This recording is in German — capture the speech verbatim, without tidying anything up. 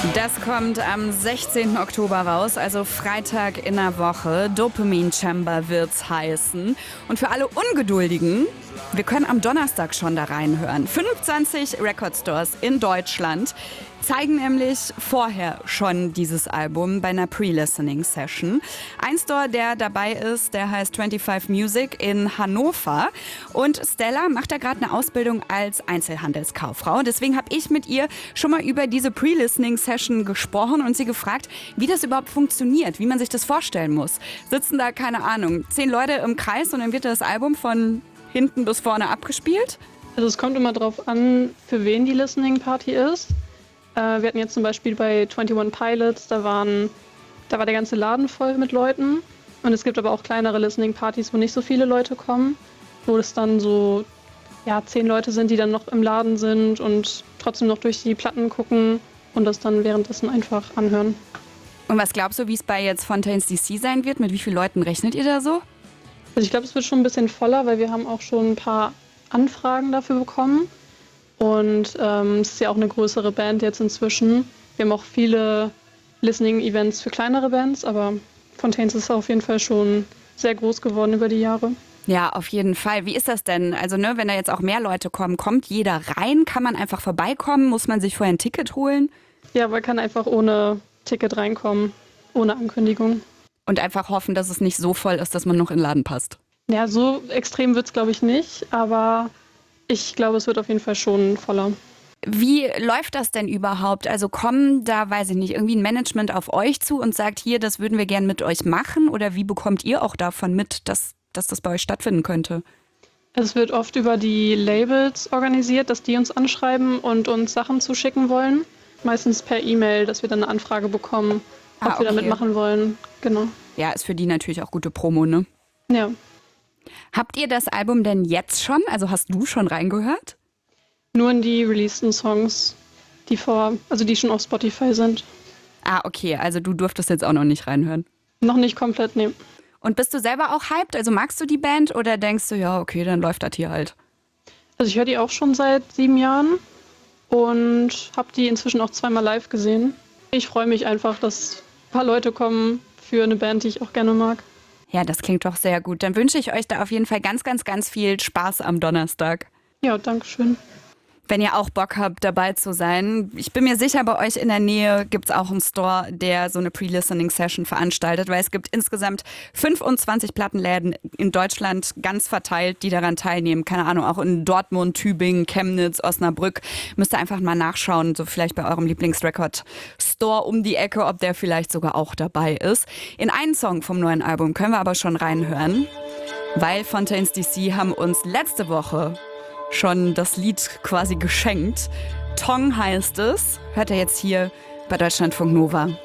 Das kommt am sechzehnten Oktober raus, also Freitag in der Woche. Dopamine Chamber wird's heißen. Und für alle Ungeduldigen, wir können am Donnerstag schon da reinhören. fünfundzwanzig Record Stores in Deutschland zeigen nämlich vorher schon dieses Album bei einer Pre-Listening-Session. Ein Store, der dabei ist, der heißt fünfundzwanzig Music in Hannover. Und Stella macht da gerade eine Ausbildung als Einzelhandelskauffrau. Deswegen habe ich mit ihr schon mal über diese Pre-Listening-Session gesprochen und sie gefragt, wie das überhaupt funktioniert, wie man sich das vorstellen muss. Sitzen da, keine Ahnung, zehn Leute im Kreis und dann wird das Album von hinten bis vorne abgespielt? Also es kommt immer darauf an, für wen die Listening Party ist. Äh, wir hatten jetzt zum Beispiel bei einundzwanzig Pilots, da, waren, da war der ganze Laden voll mit Leuten. Und es gibt aber auch kleinere Listening Partys, wo nicht so viele Leute kommen, wo es dann so ja, zehn Leute sind, die dann noch im Laden sind und trotzdem noch durch die Platten gucken und das dann währenddessen einfach anhören. Und was glaubst du, wie es bei jetzt Fontaines D C sein wird? Mit wie vielen Leuten rechnet ihr da so? Also ich glaube, es wird schon ein bisschen voller, weil wir haben auch schon ein paar Anfragen dafür bekommen. Und ähm, es ist ja auch eine größere Band jetzt inzwischen. Wir haben auch viele Listening-Events für kleinere Bands, aber Fontaines ist auf jeden Fall schon sehr groß geworden über die Jahre. Ja, auf jeden Fall. Wie ist das denn? Also, ne, wenn da jetzt auch mehr Leute kommen, kommt jeder rein? Kann man einfach vorbeikommen? Muss man sich vorher ein Ticket holen? Ja, man kann einfach ohne Ticket reinkommen, ohne Ankündigung. Und einfach hoffen, dass es nicht so voll ist, dass man noch in den Laden passt. Ja, so extrem wird es, glaube ich, nicht, aber ich glaube, es wird auf jeden Fall schon voller. Wie läuft das denn überhaupt? Also kommen da, weiß ich nicht, irgendwie ein Management auf euch zu und sagt, hier, das würden wir gern mit euch machen? Oder wie bekommt ihr auch davon mit, dass, dass das bei euch stattfinden könnte? Es wird oft über die Labels organisiert, dass die uns anschreiben und uns Sachen zuschicken wollen. Meistens per E-Mail, dass wir dann eine Anfrage bekommen, ob Ah, okay. wir damit machen wollen. Genau. Ja, ist für die natürlich auch gute Promo, ne? Ja. Habt ihr das Album denn jetzt schon? Also hast du schon reingehört? Nur in die releaseden Songs, die vor, also die schon auf Spotify sind. Ah, okay, also du durftest jetzt auch noch nicht reinhören. Noch nicht komplett, nee. Und bist du selber auch hyped? Also magst du die Band oder denkst du, ja, okay, dann läuft das hier halt? Also ich höre die auch schon seit sieben Jahren und habe die inzwischen auch zweimal live gesehen. Ich freue mich einfach, dass ein paar Leute kommen für eine Band, die ich auch gerne mag. Ja, das klingt doch sehr gut. Dann wünsche ich euch da auf jeden Fall ganz, ganz, ganz viel Spaß am Donnerstag. Ja, danke schön. Wenn ihr auch Bock habt, dabei zu sein. Ich bin mir sicher, bei euch in der Nähe gibt es auch einen Store, der so eine Pre-Listening-Session veranstaltet, weil es gibt insgesamt fünfundzwanzig Plattenläden in Deutschland ganz verteilt, die daran teilnehmen. Keine Ahnung, auch in Dortmund, Tübingen, Chemnitz, Osnabrück. Müsst ihr einfach mal nachschauen, so vielleicht bei eurem Lieblingsrecord-Store um die Ecke, ob der vielleicht sogar auch dabei ist. In einen Song vom neuen Album können wir aber schon reinhören, weil Fontaines D C haben uns letzte Woche schon das Lied quasi geschenkt. Tong heißt es. Hört ihr jetzt hier bei Deutschlandfunk Nova.